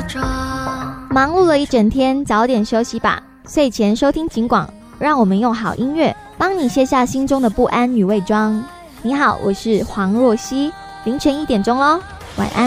忙碌了一整天，早点休息吧。睡前收听警广，让我们用好音乐帮你卸下心中的不安与伪装。你好，我是黄若曦，凌晨1点钟咯，晚安。